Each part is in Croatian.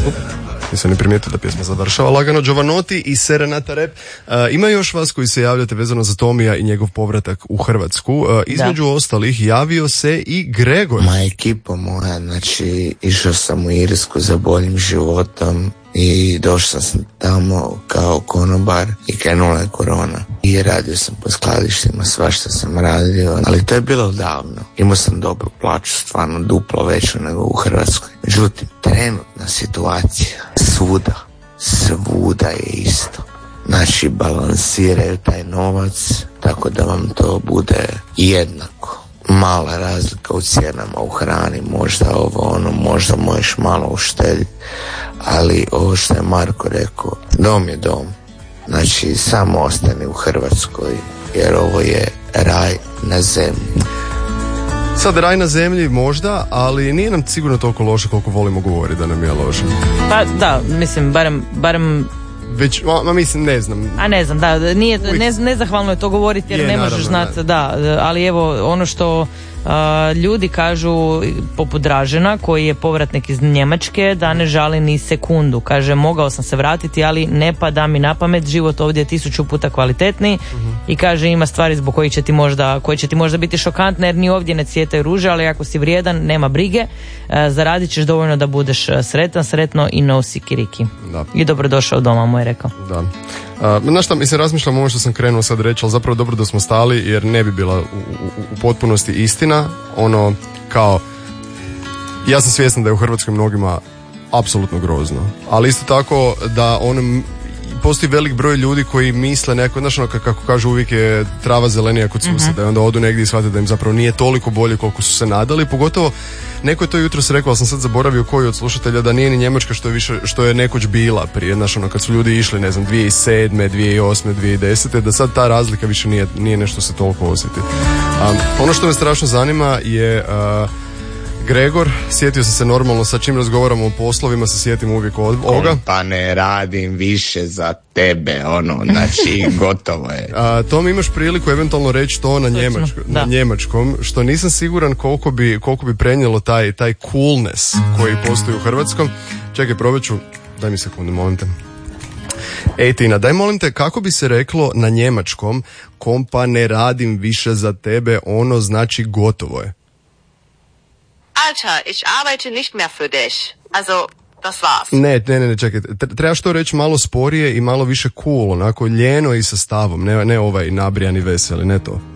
Nisam ni primijetio da pjesma završava lagano. Giovanotti i Serenata Rap. Ima još vas koji se javljate vezano za Tomija i njegov povratak u Hrvatsku. Između ostalih javio se i Gregor. Ekipa moja, znači išao sam u Irsku za boljim životom i došao sam tamo kao konobar i krenula je korona. I radio sam po skladištima, svašta sam radio, ali to je bilo davno. Imao sam dobru plaću, stvarno duplo veću nego u Hrvatskoj. Međutim, trenutna situacija svuda je isto. Znači, balansiraju taj novac tako da vam to bude jednako. Mala razlika u cijenama u hrani, možda možda možeš malo uštediti, ali ovo što je Marko rekao, dom je dom. Znači, samo ostani u Hrvatskoj, jer ovo je raj na zemlji. Sad raj na zemlji možda, ali nije nam sigurno toliko loše koliko volimo govoriti da nam je loše. Pa da, mislim, barem već, mislim, ne znam. Ne znam, da, nije, nezahvalno je to govoriti jer ne možeš znati, da, ali evo, ono što ljudi kažu, poput Dražena, koji je povratnik iz Njemačke, da ne žali ni sekundu. Kaže, mogao sam se vratiti, ali ne pada mi na pamet, život ovdje je 1000 puta kvalitetniji. I kaže, ima stvari zbog koje će ti možda biti šokantne, jer ni ovdje ne cvjetaju ruže, ali ako si vrijedan, nema brige, zaradit ćeš dovoljno da budeš sretno i no sikiriki. Da. I dobrodošao doma, mu je rekao. Da. Znaš šta, mislim, razmišljam ovo što sam krenuo sad reći, ali zapravo dobro da smo stali, jer ne bi bila u potpunosti istina. Ono, kao, ja sam svjestan da je u Hrvatskoj mnogima apsolutno grozno, ali isto tako da postoji velik broj ljudi koji misle neko, znaš ono kako kažu, uvijek je trava zelenija kod susjeda, i onda odu negdje i shvate da im zapravo nije toliko bolje koliko su se nadali. Pogotovo, neko je to jutros rekao, ali sam sad zaboravio koji od slušatelja, da nije ni Njemačka što je nekoć bila prije, znaš ono, kad su ljudi išli, ne znam, 2007, 2008, 2010, da sad ta razlika više nije nešto se toliko osjeti. Ono što me strašno zanima je Gregor, sjetio sam se normalno, sa čim razgovaramo o poslovima, se sjetim uvijek ovoga. Pa ne radim više za tebe, znači gotovo je. Tom, imaš priliku eventualno reći to na njemačkom, što nisam siguran koliko bi prenijelo taj coolness koji postoji u hrvatskom. Čekaj, probat ću, daj mi sekundu, molim te. Ej Tina, daj molim te, kako bi se reklo na njemačkom, kompa ne radim više za tebe, ono znači gotovo je. Alter, ich arbeite nicht mehr für dich. Also, das war's. Ne, čekaj. Trebaš to reći malo sporije i malo više cool, onako ljeno i sa stavom. Ne ovaj nabrijani veseli, ne to.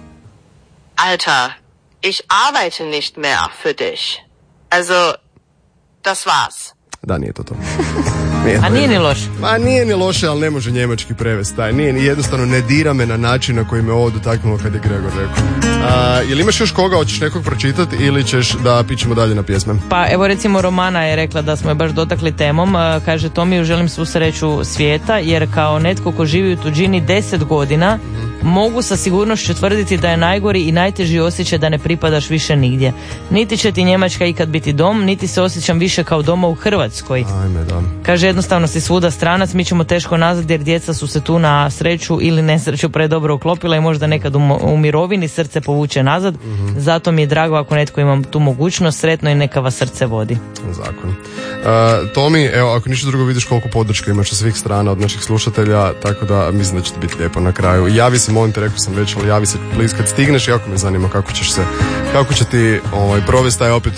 Alter, ich arbeite nicht mehr für dich. Also, das war's. Da, nije to. A nije ni loše. Nije ni loše, ali ne može njemački prevesti taj. Nije, jednostavno ne dira me na način na koji me ovo dotaknulo kad je Gregor rekao. Jel imaš još koga, hoćeš nekog pročitati ili ćeš da pićemo dalje na pjesme? Pa evo recimo Romana je rekla da smo je baš dotakli temom. Kaže, Tomiju želim svu sreću svijeta, jer kao netko ko živi u tuđini 10 godina mogu sa sigurnošću tvrditi da je najgori i najteži osjećaj da ne pripadaš više nigdje. Niti će ti Njemačka ikad biti dom, niti se osjećam više kao doma u Hrvatskoj. Ajme, da. Kaže, jednostavno si svuda stranac, mi ćemo teško nazad jer djeca su se tu na sreću ili nesreću predobro uklopila i možda nekad u mirovini srce povuče nazad. Zato mi je drago ako netko ima tu mogućnost, sretno i neka vas srce vodi. Zakon. Tomi, evo, ako ništa drugo, vidiš koliko podrške imaš sa svih strana od naših slušatelja, tako da mislim da će ti biti lijepo na kraju. Javi se, molim te, rekao sam već, ali javi se bliz kad stigneš, jako me zanima kako će ti provesti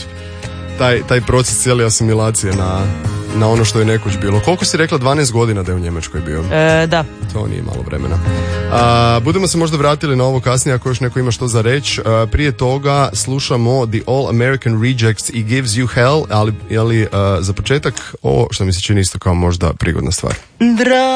taj proces cijele asimilacije na ono što je nekoć bilo. Koliko si rekla, 12 godina da je u Njemačkoj bio? Da. To nije malo vremena. Budemo se možda vratili na ovo kasnije ako još neko ima što za reći. Prije toga slušamo The All American Rejects i Gives You Hell, ali za početak ovo što mi se čini isto kao možda prigodna stvar.